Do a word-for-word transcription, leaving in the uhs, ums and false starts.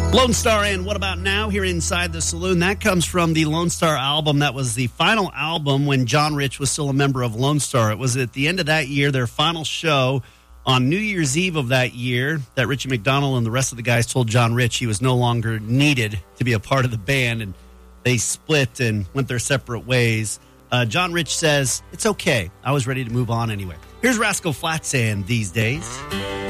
Lone Star and What About Now here inside the saloon. That comes from the Lone Star album. That was the final album when John Rich was still a member of Lone Star. It was at the end of that year, their final show on New Year's Eve of that year, that Richie McDonald and the rest of the guys told John Rich he was no longer needed to be a part of the band, and they split and went their separate ways. Uh, John Rich says, it's okay. I was ready to move on anyway. Here's Rascal Flatts and These Days.